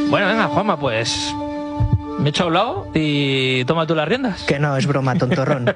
Bueno, venga, Juanma, pues me he hecho a un lado y toma tú las riendas. Que no, es broma, tontorrón.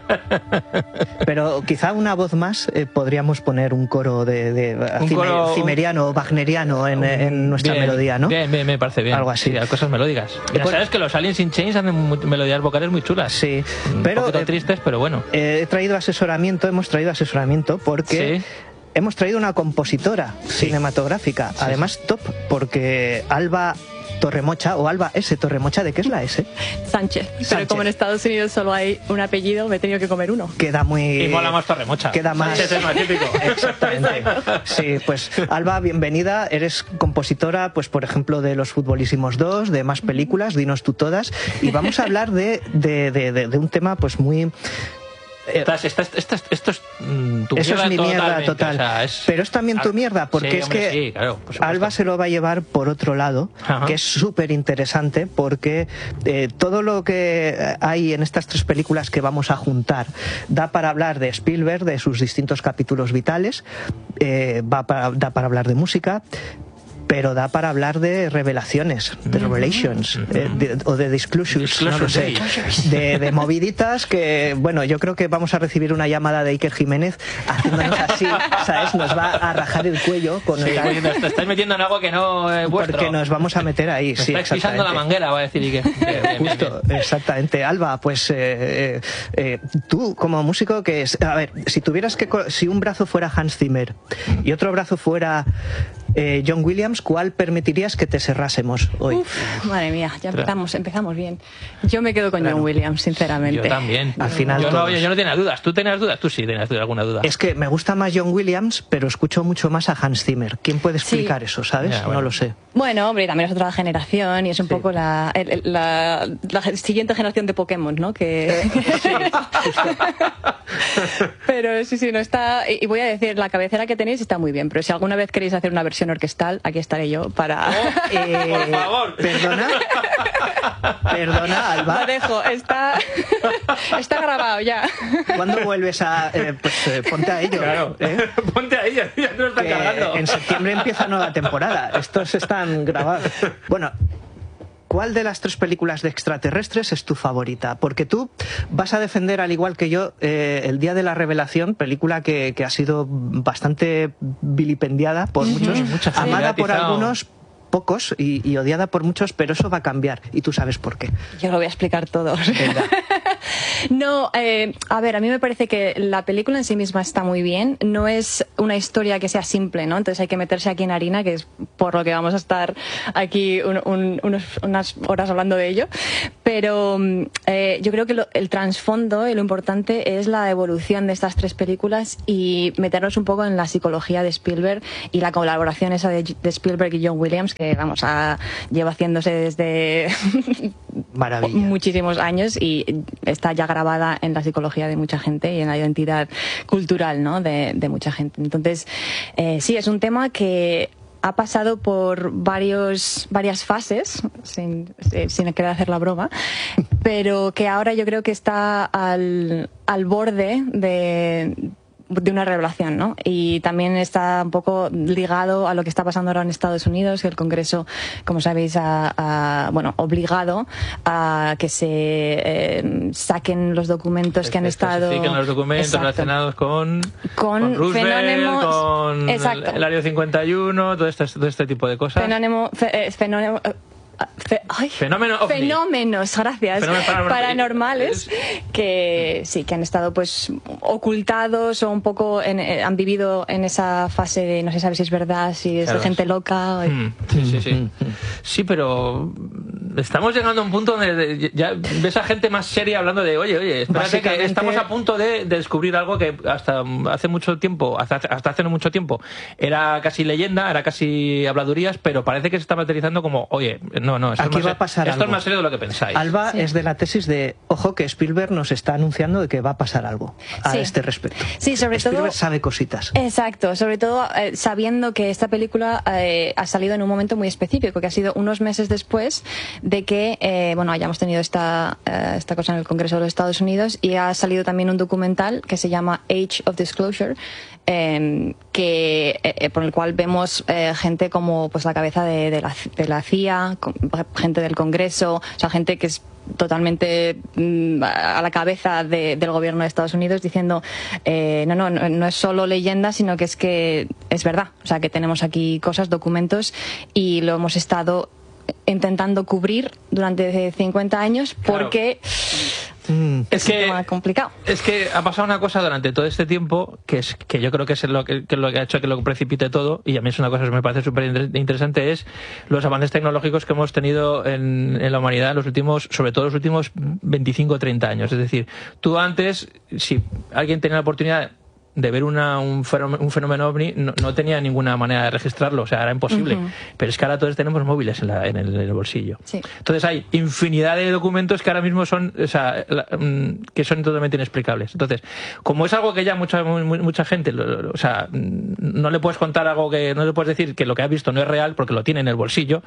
Pero quizá una voz más podríamos poner un coro cimeriano o wagneriano en nuestra melodía, ¿no? Bien, me parece bien. Algo así. Sí, cosas melódicas. Ya sabes que los Aliens in Chains hacen melodías vocales muy chulas. Sí, pero un poquito tristes, pero bueno. Hemos traído asesoramiento porque... ¿Sí? Hemos traído una compositora cinematográfica, además top, porque Alba Torremocha, o Alba S. Torremocha, ¿de qué es la S? Sánchez. Pero como en Estados Unidos solo hay un apellido, me he tenido que comer uno. Queda muy... Y mola más Torremocha. Queda más... Sánchez es más típico. Exactamente. Sí, pues Alba, bienvenida. Eres compositora, pues por ejemplo, de Los Futbolísimos 2, de más películas, dinos tú todas. Y vamos a hablar de un tema pues muy... Esto es tu eso mierda, es mi mierda total. O sea, pero es también tu mierda, porque sí, es hombre, que sí, claro, Alba se lo va a llevar por otro lado, que es súper interesante, porque todo lo que hay en estas tres películas que vamos a juntar da para hablar de Spielberg, de sus distintos capítulos vitales, da para hablar de música, pero da para hablar de revelaciones, de revelations, o de disclosures, no lo sé, de moviditas que, bueno, yo creo que vamos a recibir una llamada de Iker Jiménez haciéndonos así, ¿sabes? Nos va a rajar el cuello con te estáis metiendo en algo que no es vuestro. Porque nos vamos a meter ahí, sí, estáis pisando la manguera, va a decir Iker. Justo, exactamente. Alba, pues tú como músico, que es, a ver, si un brazo fuera Hans Zimmer y otro brazo fuera John Williams, ¿cuál permitirías que te cerrásemos hoy? Uf, madre mía, ya empezamos bien. Yo me quedo con John Williams, sinceramente. Yo también. Al final yo no tenía dudas. ¿Tú tenías dudas? Tú sí tenías alguna duda. Es que me gusta más John Williams, pero escucho mucho más a Hans Zimmer. ¿Quién puede explicar eso, sabes? Ya, bueno. No lo sé. Bueno, hombre, también es otra generación y es un poco la siguiente generación de Pokémon, ¿no? Que... Pero sí, no está... Y voy a decir, la cabecera que tenéis está muy bien, pero si alguna vez queréis hacer una versión orquestal, aquí estaré yo para... por favor. Perdona, Alba. Lo dejo, está grabado ya. ¿Cuándo vuelves a...? Ponte a ello. Claro. Ponte a ello, ya te lo están cargando. En septiembre empieza nueva temporada. Estos están grabados. Bueno... ¿Cuál de las tres películas de extraterrestres es tu favorita? Porque tú vas a defender, al igual que yo, El Día de la Revelación, película que ha sido bastante vilipendiada por muchos, amada por algunos, pocos, y odiada por muchos, pero eso va a cambiar, y tú sabes por qué. Yo lo voy a explicar todo. No, a ver, a mí me parece que la película en sí misma está muy bien. No es una historia que sea simple, ¿no? Entonces hay que meterse aquí en harina, que es por lo que vamos a estar aquí unas horas hablando de ello. Pero yo creo que el trasfondo y lo importante es la evolución de estas tres películas y meternos un poco en la psicología de Spielberg y la colaboración esa de Spielberg y John Williams, que lleva haciéndose desde muchísimos años y está ya grabada en la psicología de mucha gente y en la identidad cultural, ¿no? de mucha gente. Entonces, sí, es un tema que ha pasado por varias fases, sin querer hacer la broma, pero que ahora yo creo que está al borde de una revelación, ¿no? Y también está un poco ligado a lo que está pasando ahora en Estados Unidos, que el Congreso, como sabéis, ha obligado a que se saquen los documentos que han estado... Especifiquen los documentos relacionados con Roosevelt, con el Área 51, todo este tipo de cosas. Fenómenos, gracias, paranormales que sí, que han estado pues ocultados o un poco han vivido en esa fase de no se sabe si es verdad, si es de gente loca. Sí, pero estamos llegando a un punto donde ya ves a gente más seria hablando de oye, espérate que estamos a punto de descubrir algo que hasta hace mucho tiempo, hasta hace no mucho tiempo, era casi leyenda, era casi habladurías, pero parece que se está materializando como, oye, no, esto es más serio de lo que pensáis. Alba es de la tesis de, ojo, que Spielberg nos está anunciando de que va a pasar algo a este respecto. Sí, sobre Spielberg todo sabe cositas. Exacto, sobre todo sabiendo que esta película ha salido en un momento muy específico, que ha sido unos meses después de que bueno, hayamos tenido esta cosa en el Congreso de los Estados Unidos, y ha salido también un documental que se llama Age of Disclosure, por el cual vemos gente como pues la cabeza de la CIA, gente del Congreso, o sea, gente que es totalmente a la cabeza del gobierno de Estados Unidos, diciendo no es solo leyenda, sino que es verdad. O sea, que tenemos aquí cosas, documentos, y lo hemos estado intentando cubrir durante 50 años porque es un tema complicado. Es que ha pasado una cosa durante todo este tiempo que yo creo que es lo que ha hecho que lo precipite todo, y a mí es una cosa que me parece súper interesante, es los avances tecnológicos que hemos tenido en la humanidad sobre todo los últimos 25 o 30 años. Es decir, tú antes, si alguien tenía la oportunidad de ver un fenómeno ovni, no tenía ninguna manera de registrarlo, o sea, era imposible. Pero es que ahora todos tenemos móviles en el bolsillo. Sí. Entonces hay infinidad de documentos que ahora mismo son, o sea, que son totalmente inexplicables. Entonces, como es algo que ya mucha gente, o sea, no le puedes contar algo que no le puedes decir que lo que has visto no es real porque lo tiene en el bolsillo.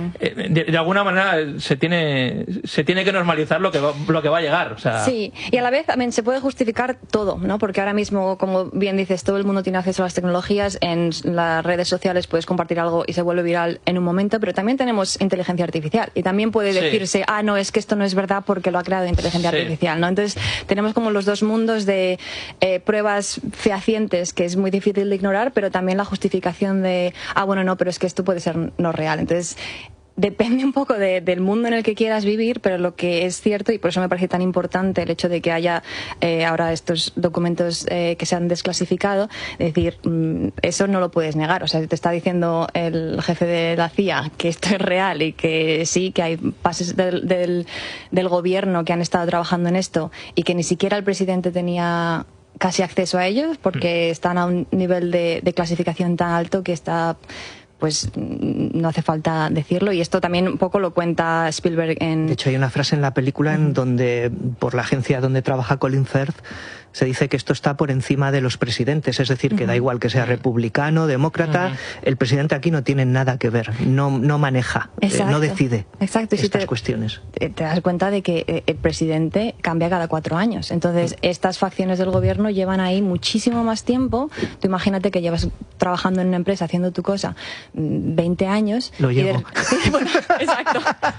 De alguna manera se tiene que normalizar lo que va a llegar. O sea, sí, y a la vez también se puede justificar todo, ¿no? Porque ahora mismo, como bien dices, todo el mundo tiene acceso a las tecnologías. En las redes sociales puedes compartir algo y se vuelve viral en un momento, pero también tenemos inteligencia artificial, y también puede decirse, no, es que esto no es verdad porque lo ha creado inteligencia artificial, ¿no? Entonces tenemos como los dos mundos de pruebas fehacientes que es muy difícil de ignorar, pero también la justificación de, bueno, no, pero es que esto puede ser no real. Entonces depende un poco del mundo en el que quieras vivir, pero lo que es cierto, y por eso me parece tan importante el hecho de que haya ahora estos documentos que se han desclasificado, es decir, eso no lo puedes negar. O sea, te está diciendo el jefe de la CIA que esto es real y que sí, que hay pases del gobierno que han estado trabajando en esto y que ni siquiera el presidente tenía casi acceso a ellos porque están a un nivel de clasificación tan alto que está... pues no hace falta decirlo, y esto también un poco lo cuenta Spielberg en... De hecho, hay una frase en la película en donde, por la agencia donde trabaja Colin Firth, se dice que esto está por encima de los presidentes, es decir, que da igual que sea republicano, demócrata, el presidente aquí no tiene nada que ver, no maneja, no decide estas cuestiones. Te das cuenta de que el presidente cambia cada 4 años, entonces estas facciones del gobierno llevan ahí muchísimo más tiempo. Tú imagínate que llevas trabajando en una empresa haciendo tu cosa 20 años. Lo llevo. Sí, bueno, exacto.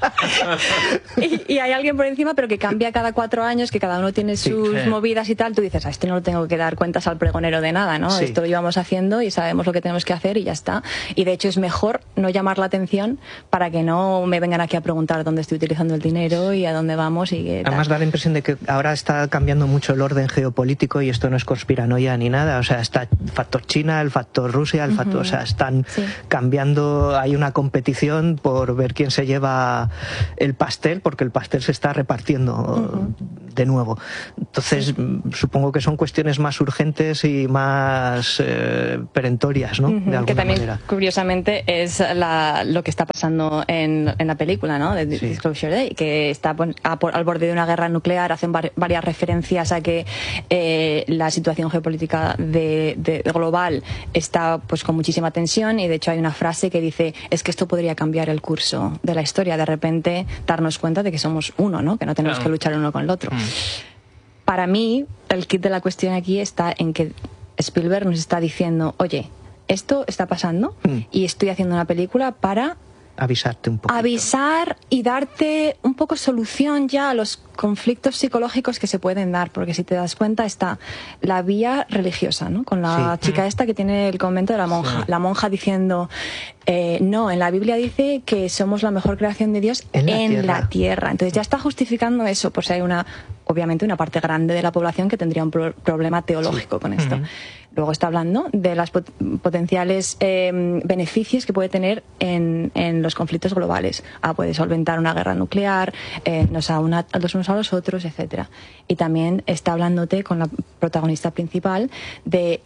y hay alguien por encima, pero que cambia cada 4 años, que cada uno tiene sus movidas y tal. Tú dices, a este no lo tengo que dar cuentas al pregonero de nada, ¿no? Esto lo llevamos haciendo y sabemos lo que tenemos que hacer y ya está. Y de hecho es mejor no llamar la atención para que no me vengan aquí a preguntar dónde estoy utilizando el dinero y a dónde vamos y qué tal. Además da la impresión de que ahora está cambiando mucho el orden geopolítico, y esto no es conspiranoia ni nada. O sea, está el factor China, el factor Rusia, el factor... O sea, están cambiando, hay una competición por ver quién se lleva el pastel, porque el pastel se está repartiendo de nuevo. Entonces, supongo que son cuestiones más urgentes y más perentorias, ¿no? De alguna que también, manera. Curiosamente, es lo que está pasando en la película, ¿no? De Disclosure Day, que está al borde de una guerra nuclear. Hacen varias referencias a que la situación geopolítica global está pues con muchísima tensión, y de hecho hay una frase que dice, es que esto podría cambiar el curso de la historia, de repente darnos cuenta de que somos uno, ¿no? Que no tenemos que luchar uno con el otro. Para mí, el kit de la cuestión aquí está en que Spielberg nos está diciendo, oye, esto está pasando y estoy haciendo una película para avisarte un poco. Avisar y darte un poco solución ya a los conflictos psicológicos que se pueden dar, porque si te das cuenta está la vía religiosa, ¿no? Con la chica esta que tiene el convento de la monja. La monja diciendo, no, en la Biblia dice que somos la mejor creación de Dios en la tierra. Entonces ya está justificando eso, pues hay obviamente una parte grande de la población que tendría un problema teológico con esto. Luego está hablando de las potenciales beneficios que puede tener en los conflictos globales. Puede solventar una guerra nuclear, nos aúna los unos a los otros, etcétera. Y también está hablándote con la protagonista principal de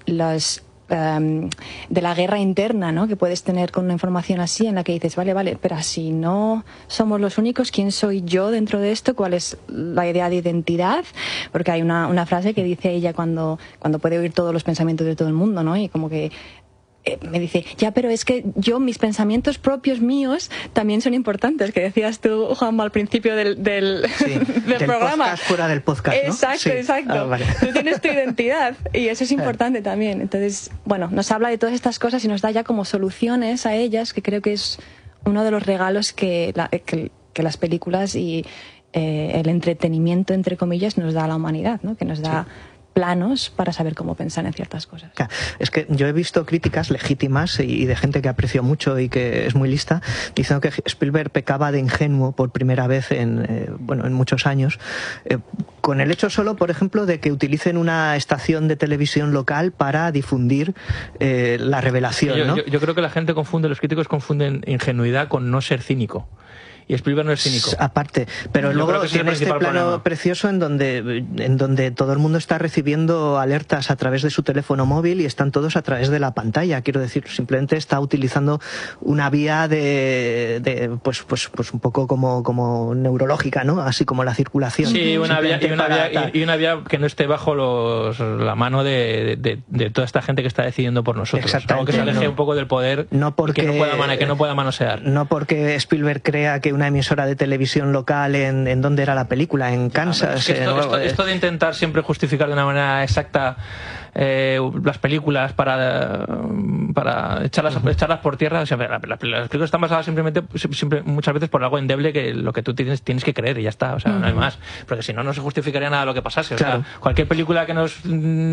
la guerra interna, ¿no? Que puedes tener con una información así, en la que dices, vale, pero si no somos los únicos, ¿quién soy yo dentro de esto? ¿Cuál es la idea de identidad? Porque hay una frase que dice ella cuando puede oír todos los pensamientos de todo el mundo, ¿no? Y como que me dice, ya, pero es que mis pensamientos propios míos también son importantes, que decías tú, Juanma, al principio del programa. Podcast fuera del podcast, ¿no? Exacto. Vale. Tú tienes tu identidad y eso es importante también. Entonces, bueno, nos habla de todas estas cosas y nos da ya como soluciones a ellas, que creo que es uno de los regalos que las películas y el entretenimiento, entre comillas, nos da a la humanidad, ¿no? Que nos da planos para saber cómo pensar en ciertas cosas. Es que yo he visto críticas legítimas y de gente que aprecio mucho y que es muy lista, diciendo que Spielberg pecaba de ingenuo por primera vez en muchos años, con el hecho solo, por ejemplo, de que utilicen una estación de televisión local para difundir la revelación, ¿no? Yo creo que la gente los críticos confunden ingenuidad con no ser cínico. Y Spielberg no es cínico. Aparte, pero luego tiene este plano precioso en donde todo el mundo está recibiendo alertas a través de su teléfono móvil y están todos a través de la pantalla. Quiero decir, simplemente está utilizando una vía pues un poco como neurológica, ¿no? Así como la circulación. Sí, una vía que no esté bajo la mano de toda esta gente que está decidiendo por nosotros. Exactamente. Que se aleje un poco del poder que no pueda manosear. No porque Spielberg crea que una emisora de televisión local en ¿dónde era la película? En Kansas. Esto de intentar siempre justificar de una manera exacta las películas para echarlas por tierra, o sea, las películas están basadas simplemente muchas veces por algo endeble, que lo que tú tienes que creer y ya está, o sea, no hay más, porque si no se justificaría nada lo que pasase. Claro. O sea, cualquier película que nos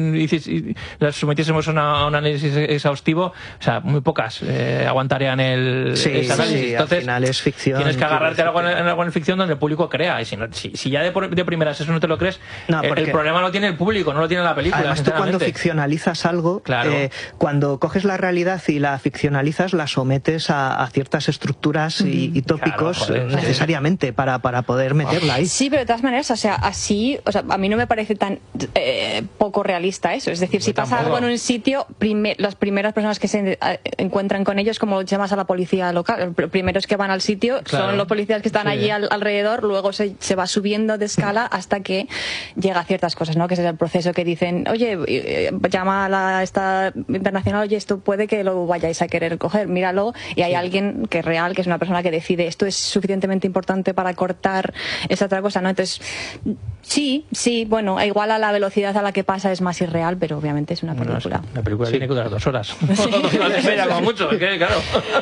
las sometiésemos a un análisis exhaustivo, o sea, muy pocas aguantarían ese análisis. Sí, entonces al final es ficción, tienes que agarrarte a algo en ficción donde el público crea, y si ya de primeras eso no te lo crees, el problema lo tiene el público, no lo tiene la película. Además, tú cuando ficcionalizas algo, claro, cuando coges la realidad y la ficcionalizas, la sometes a ciertas estructuras y tópicos, claro, necesariamente para poder meterla ahí. Sí, pero de todas maneras, a mí no me parece tan poco realista eso. Es decir, si pasa algo en un sitio, las primeras personas que se encuentran con ellos, como llamas a la policía local, los primeros que van al sitio son los policías que están allí alrededor, luego se va subiendo de escala hasta que llega a ciertas cosas, ¿no? Que es el proceso que dicen, oye, llama a esta internacional, oye, esto puede que lo vayáis a querer coger, míralo, y hay alguien que es real, que es una persona que decide, esto es suficientemente importante para cortar esa otra cosa, ¿no? Entonces, sí, bueno, igual a la velocidad a la que pasa es más irreal, pero obviamente es una película. La película tiene que durar 2 horas. Como mucho, claro.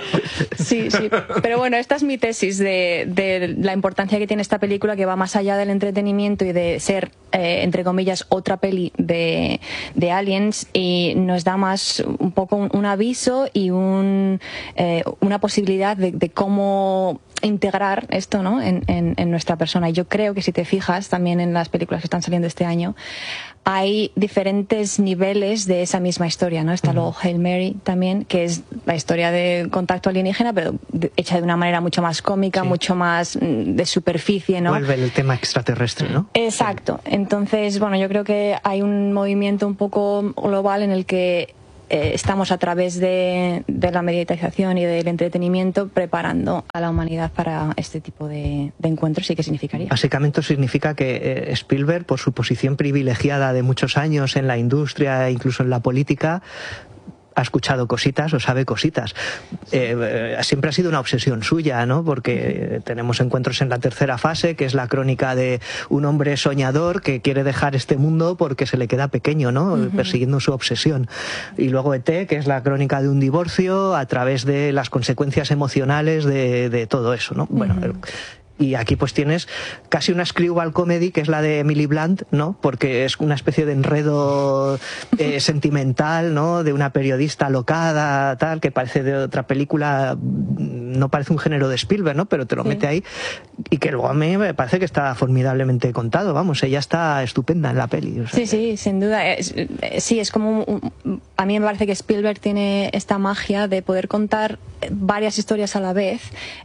Sí, pero bueno, esta es mi tesis de la importancia que tiene esta película, que va más allá del entretenimiento y de ser, entre comillas, otra peli de Aliens, y nos da más un poco un aviso y una posibilidad de cómo integrar esto, ¿no? en nuestra persona. Y yo creo que si te fijas también en las películas que están saliendo este año, hay diferentes niveles de esa misma historia, ¿no? Está luego Hail Mary también, que es la historia de contacto alienígena, pero hecha de una manera mucho más cómica, mucho más de superficie, ¿no? Vuelve el tema extraterrestre, ¿no? Exacto. Entonces, bueno, yo creo que hay un movimiento un poco global en el que estamos, a través de la mediatización y del entretenimiento, preparando a la humanidad para este tipo de encuentros. ¿Y qué significaría? Básicamente significa que Spielberg, por su posición privilegiada de muchos años en la industria e incluso en la política, ha escuchado cositas o sabe cositas. Siempre ha sido una obsesión suya, ¿no? Porque tenemos encuentros en la tercera fase, que es la crónica de un hombre soñador que quiere dejar este mundo porque se le queda pequeño, ¿no? Persiguiendo su obsesión. Y luego E.T., que es la crónica de un divorcio a través de las consecuencias emocionales de todo eso, ¿no? Bueno, y aquí pues tienes casi una screwball comedy, que es la de Emily Blunt, ¿no? Porque es una especie de enredo sentimental, ¿no? De una periodista alocada, tal, que parece de otra película, no parece un género de Spielberg, ¿no? Pero te lo mete ahí, y que luego a mí me parece que está formidablemente contado, vamos, ella está estupenda en la peli. O sea, sí, sin duda. Sí, es como a mí me parece que Spielberg tiene esta magia de poder contar varias historias a la vez,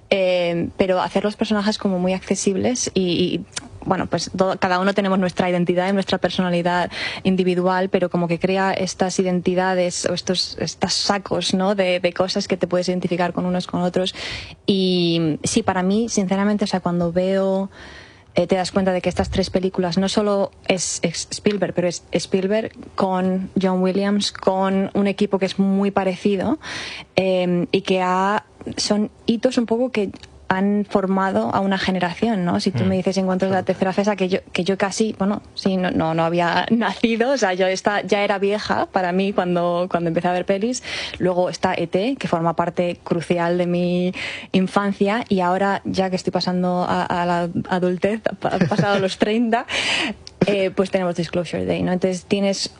pero hacer los personajes como muy accesibles y bueno, pues cada uno tenemos nuestra identidad y nuestra personalidad individual, pero como que crea estas identidades o estos sacos, ¿no? de cosas que te puedes identificar con unos con otros. Y sí, para mí, sinceramente, o sea, cuando veo te das cuenta de que estas 3 películas no solo es Spielberg, pero es Spielberg con John Williams, con un equipo que es muy parecido, y que son hitos un poco que han formado a una generación, ¿no? Si tú me dices Encuentros de la Tercera Fase, que yo casi, bueno, sí, no había nacido, o sea, yo ya era vieja para mí cuando empecé a ver pelis. Luego está E.T., que forma parte crucial de mi infancia, y ahora, ya que estoy pasando a la adultez, pasado los 30, pues tenemos Disclosure Day, ¿no? Entonces tienes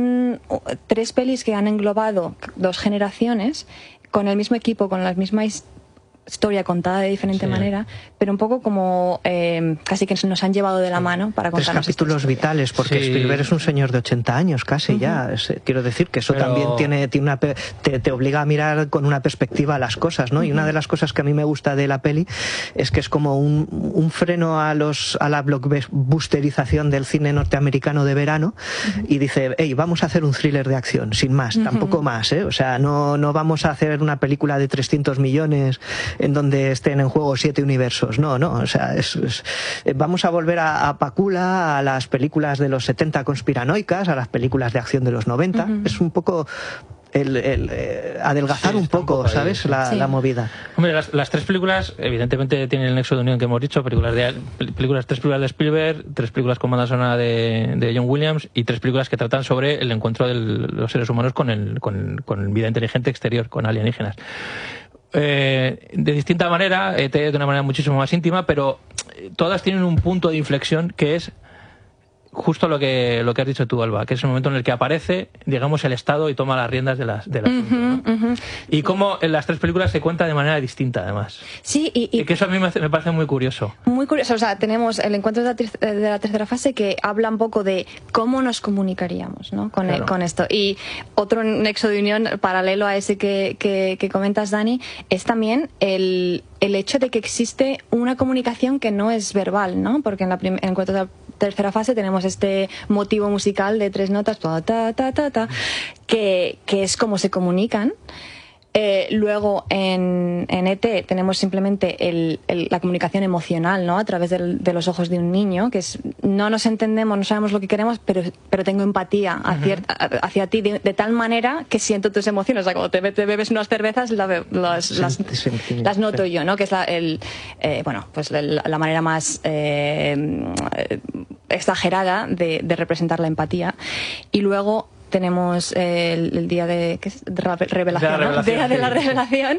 3 pelis que han englobado 2 generaciones con el mismo equipo, con las mismas historia contada de diferente manera, pero un poco como casi que nos han llevado de la mano para contarnos 3 capítulos vitales, porque Spielberg es un señor de 80 años casi ya. Quiero decir que eso también te obliga a mirar con una perspectiva a las cosas, ¿no? Y una de las cosas que a mí me gusta de la peli es que es como un freno a la blockbusterización del cine norteamericano de verano, y dice, hey, vamos a hacer un thriller de acción, sin más, tampoco más, ¿eh? O sea, no vamos a hacer una película de 300 millones en donde estén en juego 7 universos. No, o sea, vamos a volver a Pakula, a las películas de los 70 conspiranoicas, a las películas de acción de los 90. Es un poco adelgazar un poco, ¿sabes? La movida. Hombre, las 3 películas evidentemente tienen el nexo de unión que hemos dicho: 3 películas de Spielberg, 3 películas con banda sonora de John Williams, y 3 películas que tratan sobre el encuentro de los seres humanos con vida inteligente exterior, con alienígenas. De distinta manera, ET de una manera muchísimo más íntima, pero todas tienen un punto de inflexión que es justo lo que has dicho tú, Alba, que es el momento en el que aparece, digamos, el Estado y toma las riendas del asunto, ¿no? Y cómo en las 3 películas se cuenta de manera distinta, además. Sí, y que eso a mí me parece muy curioso. Muy curioso. O sea, tenemos el Encuentro de la Tercera Fase, que habla un poco de cómo nos comunicaríamos, ¿no? Con esto. Y otro nexo de unión paralelo a ese que comentas, Dani, es también el hecho de que existe una comunicación que no es verbal, ¿no? Porque en el Encuentro de la Tercera Fase tenemos este motivo musical de 3 notas, que es como se comunican. Luego en E.T. tenemos simplemente la comunicación emocional, ¿no? A través de los ojos de un niño, que no nos entendemos, no sabemos lo que queremos, pero tengo empatía hacia ti de tal manera que siento tus emociones. O sea, cuando te bebes unas cervezas las noto yo, ¿no? Que es la manera más exagerada de representar la empatía. Y luego tenemos el día de la revelación, ¿no? Día de la revelación,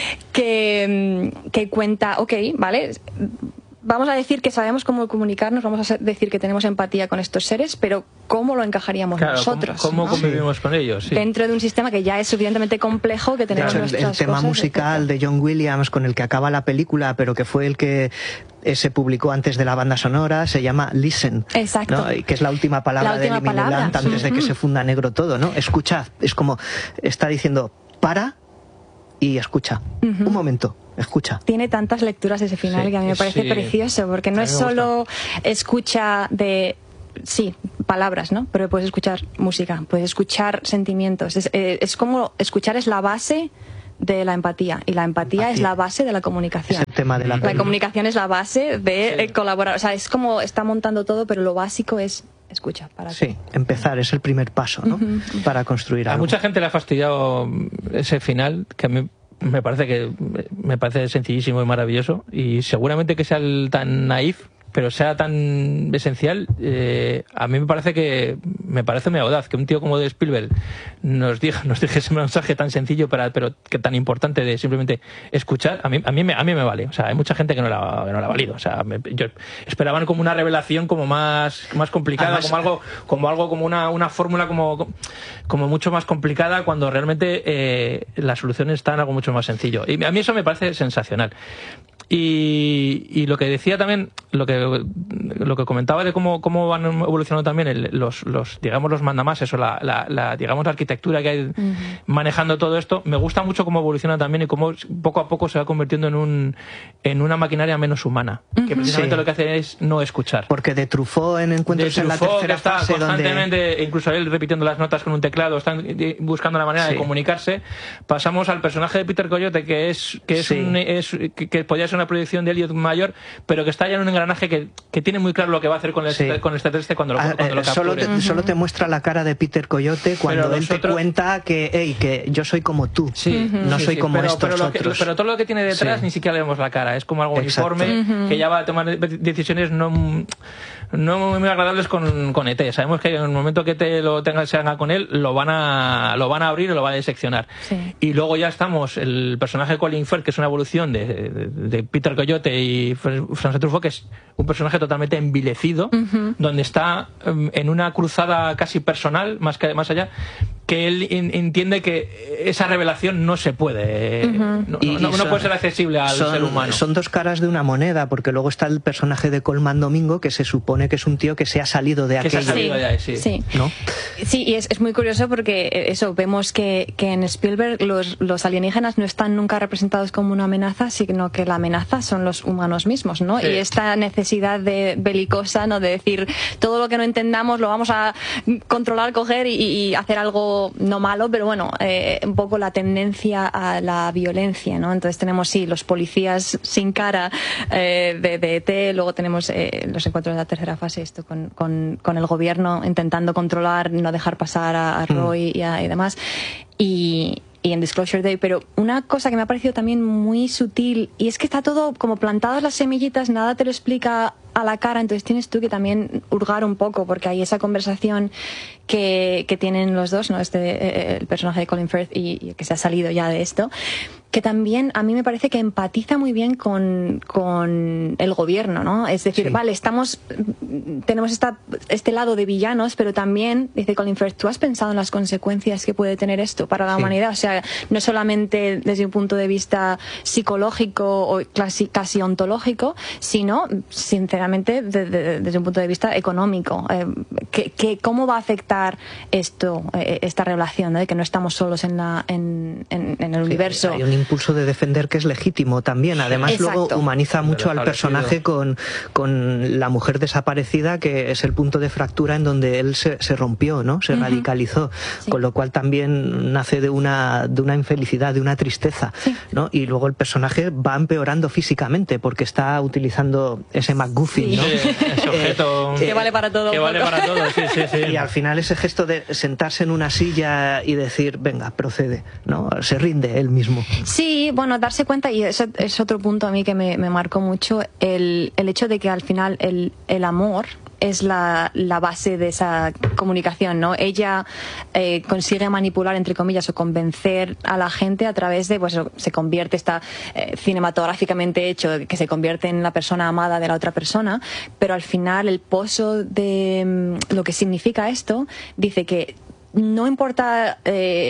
que cuenta, vale, vamos a decir que sabemos cómo comunicarnos, vamos a decir que tenemos empatía con estos seres, pero ¿cómo lo encajaríamos nosotros? ¿Cómo convivimos con ellos? Sí. Dentro de un sistema que ya es suficientemente complejo, que tenemos nuestras cosas. El tema musical de John Williams con el que acaba la película, pero que fue el que se publicó antes de la banda sonora, se llama Listen. Exacto. ¿No? Y que es la última palabra de Emily Blunt antes de que se funda negro todo, ¿no? Escuchad, es como está diciendo, para y escucha. Un momento, escucha. Tiene tantas lecturas ese final que a mí me parece precioso, porque no es solo escucha de palabras, ¿no? Pero puedes escuchar música, puedes escuchar sentimientos. Es como escuchar es la base de la empatía, y la empatía es la base de la comunicación. Es el tema de la comunicación es la base de colaborar. O sea, es como está montando todo, pero lo básico es escucha. Empezar es el primer paso, ¿no? Para construir algo. A mucha gente le ha fastidiado ese final, que a mí me parece sencillísimo y maravilloso, y seguramente que sea tan naif, pero sea tan esencial. A mí me parece muy audaz que un tío como de Spielberg nos deje ese mensaje tan sencillo pero que tan importante de simplemente escuchar. A mí me vale. O sea, hay mucha gente que no la ha valido. O sea, yo esperaban como una revelación como más complicada, además, como una fórmula como mucho más complicada, cuando realmente la solución está en algo mucho más sencillo. Y a mí eso me parece sensacional. Y lo que decía también, lo que comentaba de cómo van evolucionando también los mandamases, o la arquitectura que hay manejando todo esto, me gusta mucho cómo evoluciona también y cómo poco a poco se va convirtiendo en una maquinaria menos humana, que precisamente lo que hace es no escuchar. Porque de Truffaut en Encuentros en la Tercera Fase, constantemente, incluso él repitiendo las notas con un teclado, están buscando la manera de comunicarse. Pasamos al personaje de Peter Coyote, que podría ser una proyección de Elliot mayor, pero que está ya en un engranaje que tiene muy claro lo que va a hacer con el extraterrestre cuando lo capture. Solo te muestra la cara de Peter Coyote cuando él te cuenta que yo soy como tú, no soy como estos otros. Pero todo lo que tiene detrás ni siquiera le vemos la cara, es como algo uniforme que ya va a tomar decisiones no muy agradables con ET. Sabemos que en el momento que ET se haga con él, lo van a abrir y lo van a diseccionar. Sí. Y luego ya estamos, el personaje de Colin Firth, que es una evolución de Peter Coyote y François Truffaut, que es un personaje totalmente envilecido, donde está en una cruzada casi personal, más allá, que él entiende que esa revelación no se puede, no puede ser accesible al ser humano. Son dos caras de una moneda, porque luego está el personaje de Colman Domingo, que se supone que es un tío que se ha salido de aquello. Sí, ¿no? Sí, y es muy curioso porque eso, vemos que en Spielberg los alienígenas no están nunca representados como una amenaza, sino que la amenaza son los humanos mismos, ¿no? Sí. Y esta necesidad belicosa, ¿no? De decir, todo lo que no entendamos lo vamos a controlar, coger y hacer algo no malo, pero bueno, un poco la tendencia a la violencia, ¿no? Entonces tenemos, los policías sin cara de ET, luego tenemos los encuentros de la tercera fase, esto con el gobierno intentando controlar, no dejar pasar a Roy y demás, y en Disclosure Day. Pero una cosa que me ha parecido también muy sutil, y es que está todo como plantadas las semillitas, nada te lo explica a la cara, entonces tienes tú que también hurgar un poco, porque hay esa conversación que tienen los dos, ¿no? El personaje de Colin Firth y que se ha salido ya de esto, que también a mí me parece que empatiza muy bien con el gobierno, ¿no? Es decir, vale, tenemos este lado de villanos, pero también, dice Colin Firth, ¿tú has pensado en las consecuencias que puede tener esto para la humanidad? O sea, no solamente desde un punto de vista psicológico o casi ontológico, sino, sinceramente, desde un punto de vista económico. ¿Cómo va a afectar esta relación, ¿no? De que no estamos solos en el universo? Hay un impulso de defender que es legítimo también. Además, luego humaniza mucho al personaje con la mujer desaparecida, que es el punto de fractura en donde él se rompió, ¿no? Se radicalizó, con lo cual también nace de una infelicidad, de una tristeza, ¿no? Y luego el personaje va empeorando físicamente porque está utilizando ese MacGuffin, ¿no? Ese objeto que vale para todo. Que vale para todo, sí. Y al final ese gesto de sentarse en una silla y decir, venga, procede, ¿no? Se rinde él mismo. Sí, bueno, darse cuenta, y eso es otro punto a mí que me marcó mucho, el hecho de que al final el amor es la base de esa comunicación, ¿no? Ella consigue manipular, entre comillas, o convencer a la gente a través de, pues, se convierte, está cinematográficamente hecho, que se convierte en la persona amada de la otra persona, pero al final el pozo de lo que significa esto, dice que no importa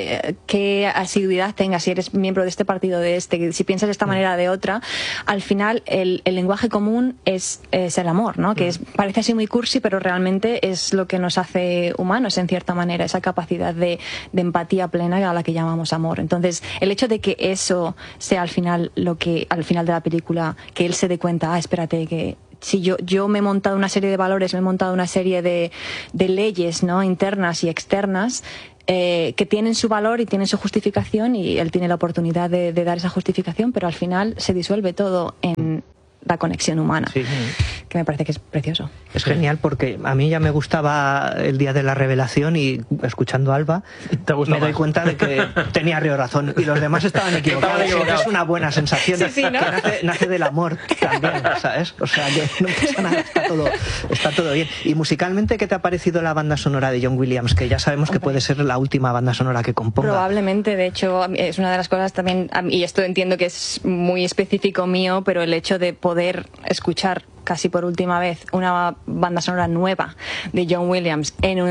qué asiduidad tengas, si eres miembro de este partido, si piensas de esta manera o de otra, al final el lenguaje común es el amor, ¿no? Que parece así muy cursi, pero realmente es lo que nos hace humanos, en cierta manera, esa capacidad de empatía plena a la que llamamos amor. Entonces, el hecho de que eso sea al final al final de la película, que él se dé cuenta, espérate, que si yo me he montado una serie de valores, me he montado una serie de leyes, ¿no? Internas y externas, que tienen su valor y tienen su justificación, y él tiene la oportunidad de dar esa justificación, pero al final se disuelve todo en la conexión humana, que me parece que es precioso. Es genial, porque a mí ya me gustaba el día de la revelación, y escuchando a Alba me doy cuenta de que tenía razón y los demás estaban equivocados. Es una buena sensación, ¿no? Que nace del amor también, ¿sabes? O sea, que no pasa nada, está todo bien. Y musicalmente, ¿qué te ha parecido la banda sonora de John Williams? Que ya sabemos que puede ser la última banda sonora que componga. Probablemente, de hecho, es una de las cosas también, y esto entiendo que es muy específico mío, pero el hecho de poder escuchar casi por última vez una banda sonora nueva de John Williams en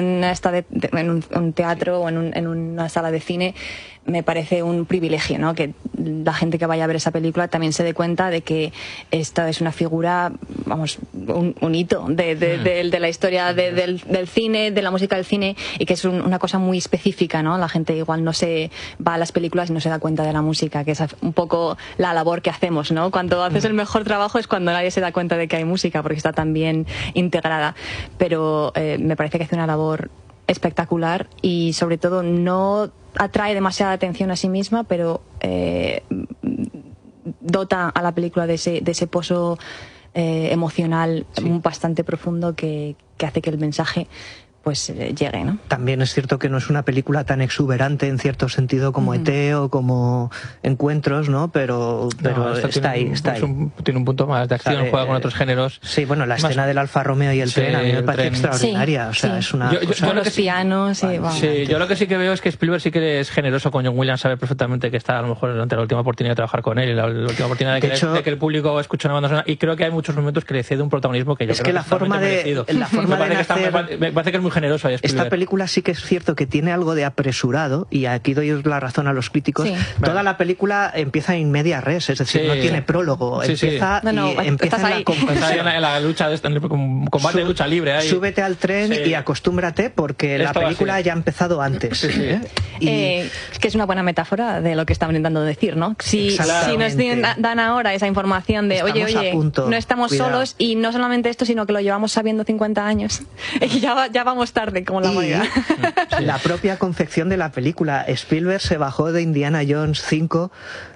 un teatro o en una sala de cine, me parece un privilegio, ¿no? Que la gente que vaya a ver esa película también se dé cuenta de que esta es una figura, vamos, un hito de la historia del cine, de la música del cine, y que es una cosa muy específica, ¿no? La gente igual no se va a las películas y no se da cuenta de la música, que es un poco la labor que hacemos, ¿no? Cuando haces el mejor trabajo es cuando nadie se da cuenta de que hay música, porque está tan bien integrada. Pero me parece que hace una labor espectacular, y sobre todo no atrae demasiada atención a sí misma, pero dota a la película de ese pozo emocional bastante profundo que hace que el mensaje pues llegue, ¿no? También es cierto que no es una película tan exuberante en cierto sentido como ET o como Encuentros, ¿no? Pero está ahí. Tiene un punto más de acción, juega con otros géneros. Sí, bueno, la escena del Alfa Romeo y el tren a mí me parece extraordinaria. Es una yo los pianos. Yo lo que sí que veo es que Spielberg sí que es generoso con John Williams, sabe perfectamente que está a lo mejor ante la última oportunidad de trabajar con él y la última oportunidad de que el público escuche una banda sonora, y creo que hay muchos momentos que le cede un protagonismo que yo creo que la forma de me parece que es muy generoso ahí Spielberg. Esta película sí que es cierto que tiene algo de apresurado, y aquí doy la razón a los críticos. Toda la película empieza in media res, es decir, no tiene prólogo. Empieza en la lucha, en combate de lucha libre. Ahí. Súbete al tren y acostúmbrate, porque la película ya ha empezado antes. Que es una buena metáfora de lo que estaban intentando decir, ¿no? Si nos dan ahora esa información de oye, no estamos solos, y no solamente esto, sino que lo llevamos sabiendo 50 años y ya vamos tarde como la humanidad. La propia confección de la película, Spielberg se bajó de Indiana Jones 5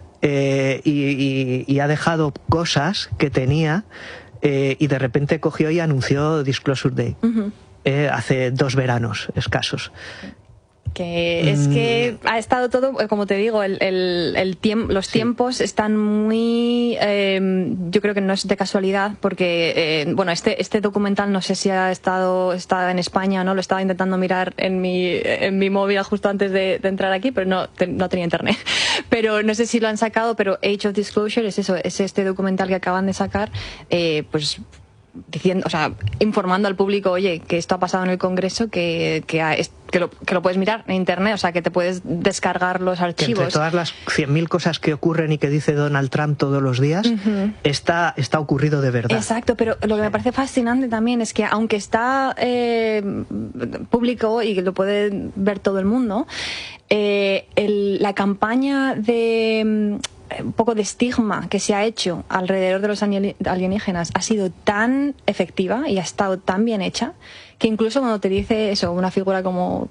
y ha dejado cosas que tenía, y de repente cogió y anunció Disclosure Day hace 2 veranos escasos. Que es que ha estado todo, como te digo, los tiempos están muy... yo creo que no es de casualidad, porque este documental no sé si está en España o no, lo estaba intentando mirar en mi móvil justo antes de entrar aquí, pero no tenía internet. Pero no sé si lo han sacado, pero Age of Disclosure es este documental que acaban de sacar, pues diciendo, informando al público, oye, que esto ha pasado en el Congreso, que lo puedes mirar en internet, que te puedes descargar los archivos. Que entre todas las 100.000 cosas que ocurren y que dice Donald Trump todos los días, está ocurrido de verdad. Exacto, pero lo que me parece fascinante también es que, aunque está público y que lo puede ver todo el mundo, la campaña de un poco de estigma que se ha hecho alrededor de los alienígenas ha sido tan efectiva y ha estado tan bien hecha, que incluso cuando te dice eso, una figura como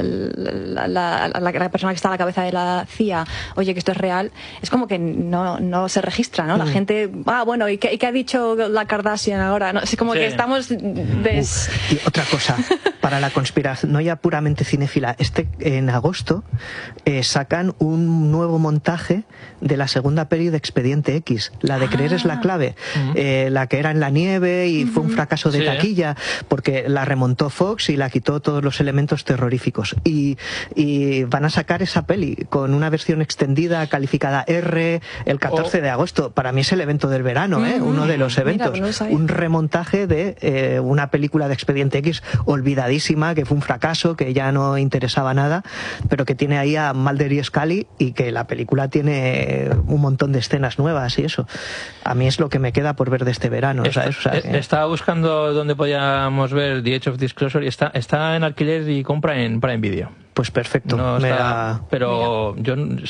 la persona que está a la cabeza de la CIA, oye, que esto es real, es como que no se registra, ¿no? La gente, bueno, ¿y qué ha dicho la Kardashian ahora? ¿No? Es como que estamos... Y otra cosa, para la conspiranoia puramente cinéfila, en agosto sacan un nuevo montaje de la segunda peli de Expediente X, la de Creer es la clave, la que era en la nieve y fue un fracaso de taquilla, porque la remontó Fox y la quitó todos los elementos terroríficos, y van a sacar esa peli con una versión extendida calificada R el 14 de agosto. Para mí es el evento del verano, uno de los eventos. Un remontaje de una película de Expediente X olvidadísima, que fue un fracaso, que ya no interesaba nada, pero que tiene ahí a Mulder y Scully, y que la película tiene un montón de escenas nuevas, y eso a mí es lo que me queda por ver de este verano. Estaba buscando dónde podíamos ver The Age of Disclosure, y está en alquiler y compra en Prime Video. Pues perfecto. Pero yo,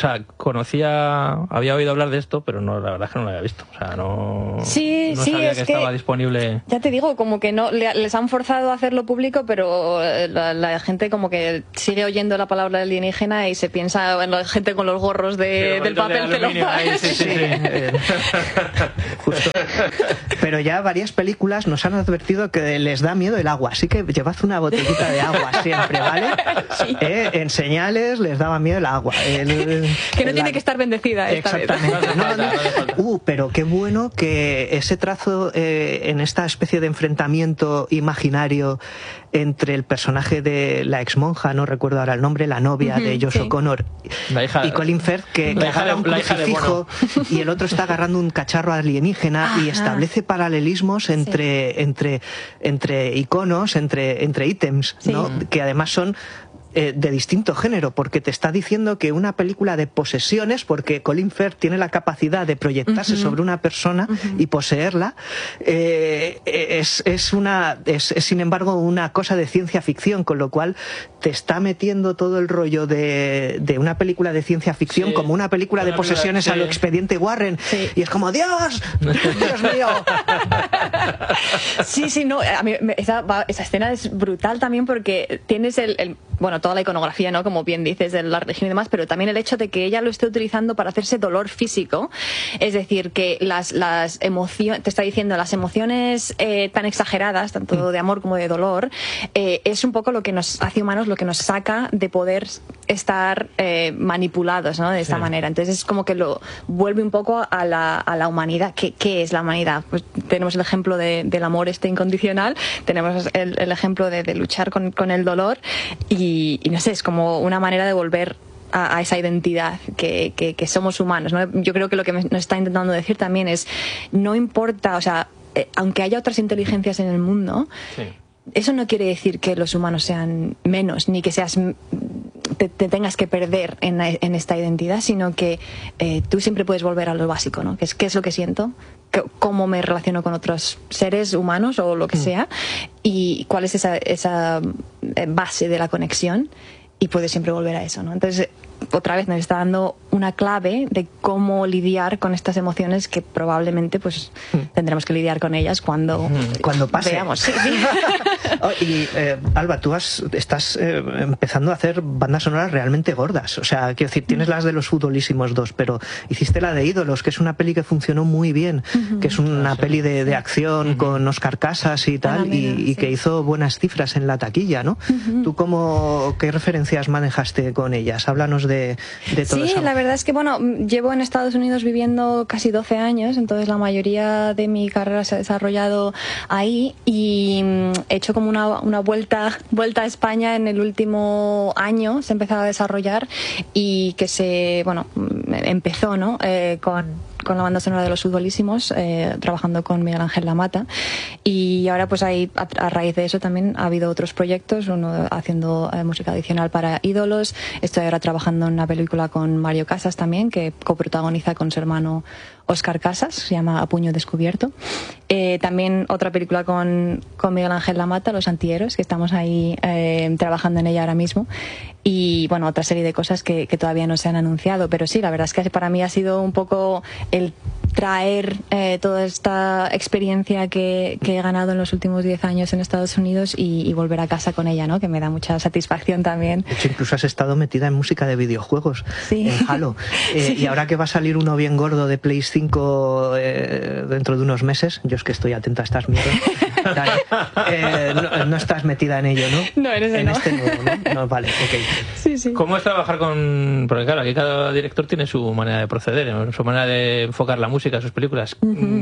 había oído hablar de esto, pero la verdad es que no lo había visto. No sabía que estaba disponible. Ya te digo, como que no les han forzado a hacerlo público, pero la gente como que sigue oyendo la palabra alienígena y se piensa en la gente con los gorros del papel celofán. Sí. Justo. Pero ya varias películas nos han advertido que les da miedo el agua, así que llevad una botellita de agua siempre, ¿vale? Sí. En Señales les daba miedo el agua. Que no tiene que estar bendecida esta exactamente. Vez. Pero qué bueno que ese trazo en esta especie de enfrentamiento imaginario entre el personaje de la ex monja, no recuerdo ahora el nombre, la novia de Josh O'Connor, y Colin Firth, que agarra un crucifijo y el otro está agarrando un cacharro alienígena, y establece paralelismos entre iconos, entre ítems, ¿no? Que además son de distinto género, porque te está diciendo que una película de posesiones, porque Colin Firth tiene la capacidad de proyectarse sobre una persona y poseerla, es sin embargo una cosa de ciencia ficción, con lo cual te está metiendo todo el rollo de una película de ciencia ficción como una película de posesiones a lo Expediente Warren, y es como ¡Dios mío! Sí, no, a mí esa escena es brutal también, porque tienes bueno, toda la iconografía, ¿no? Como bien dices, de la religión y demás, pero también el hecho de que ella lo esté utilizando para hacerse dolor físico. Es decir, que las emociones, te está diciendo, las emociones tan exageradas, tanto de amor como de dolor, es un poco lo que nos hace humanos, lo que nos saca de poder estar manipulados, ¿no? De esta manera. Entonces es como que lo vuelve un poco a la humanidad. ¿Qué es la humanidad? Pues tenemos el ejemplo del amor incondicional, tenemos el ejemplo de luchar con el dolor y no sé, es como una manera de volver a esa identidad que somos humanos, ¿no? Yo creo que lo que nos está intentando decir también es, no importa, o sea, aunque haya otras inteligencias en el mundo, eso no quiere decir que los humanos sean menos, ni que te tengas que perder en esta identidad, sino que tú siempre puedes volver a lo básico, ¿no? ¿Qué es lo que siento? ¿Cómo me relaciono con otros seres humanos o lo que sea? ¿Y cuál es esa base de la conexión? Y puedes siempre volver a eso, ¿no? Entonces, otra vez nos está dando una clave de cómo lidiar con estas emociones que probablemente pues tendremos que lidiar con ellas cuando pase. Veamos. Sí. Y Alba, tú estás empezando a hacer bandas sonoras realmente gordas. O sea, quiero decir, tienes las de Los Futbolísimos 2, pero hiciste la de Ídolos, que es una peli que funcionó muy bien, que es una peli de acción con Óscar Casas y tal, y que hizo buenas cifras en la taquilla, ¿no? ¿Tú qué referencias manejaste con ellas? Háblanos de todo eso. Sí, la verdad es que, bueno, llevo en Estados Unidos viviendo casi 12 años, entonces la mayoría de mi carrera se ha desarrollado ahí y he hecho como una vuelta a España en el último año, se ha empezado a desarrollar y que empezó, ¿no? Con la banda sonora de Los Futbolísimos, trabajando con Miguel Ángel Lamata, y ahora pues a raíz de eso también ha habido otros proyectos, uno haciendo música adicional para Ídolos, estoy ahora trabajando en una película con Mario Casas también, que coprotagoniza con su hermano Óscar Casas, se llama A Puño Descubierto. También otra película con Miguel Ángel Lamata, Los Antihéroes, que estamos ahí trabajando en ella ahora mismo. Y bueno, otra serie de cosas que todavía no se han anunciado. Pero sí, la verdad es que para mí ha sido un poco el traer toda esta experiencia que he ganado en los últimos 10 años en Estados Unidos y volver a casa con ella, ¿no? Que me da mucha satisfacción también. De hecho, incluso has estado metida en música de videojuegos, sí. En Halo. Sí. Y ahora que va a salir uno bien gordo de Play 5 dentro de unos meses, yo es que estoy atenta a estas mierdas, no estás metida en ello, ¿no? No, en ese no. Este nuevo, ¿no? No, vale, ok. Sí. ¿Cómo es trabajar porque claro, aquí cada director tiene su manera de proceder, ¿no? Su manera de enfocar la música, sus películas?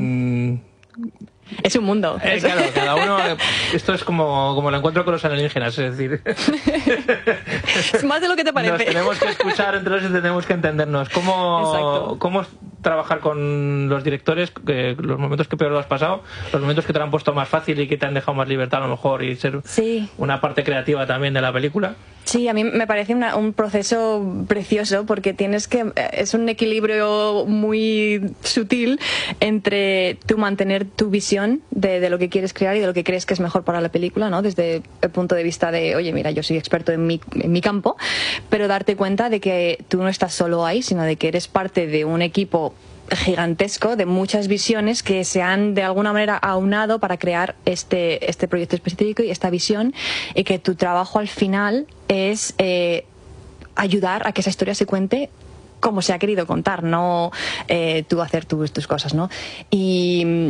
Es un mundo. Claro, cada uno. Esto es como el encuentro con los alienígenas, es decir. Es más de lo que te parece. Nos tenemos que escuchar entre nosotros y tenemos que entendernos. ¿Cómo es trabajar con los directores? Los momentos que peor lo has pasado, los momentos que te lo han puesto más fácil y que te han dejado más libertad a lo mejor y ser una parte creativa también de la película. Sí, a mí me parece un proceso precioso porque es un equilibrio muy sutil entre tú mantener tu visión de lo que quieres crear y de lo que crees que es mejor para la película, ¿no? Desde el punto de vista de, oye, mira, yo soy experto en mi campo, pero darte cuenta de que tú no estás solo ahí, sino de que eres parte de un equipo gigantesco de muchas visiones que se han de alguna manera aunado para crear este proyecto específico y esta visión, y que tu trabajo al final es ayudar a que esa historia se cuente como se ha querido contar, no tú hacer tus cosas, ¿no? Y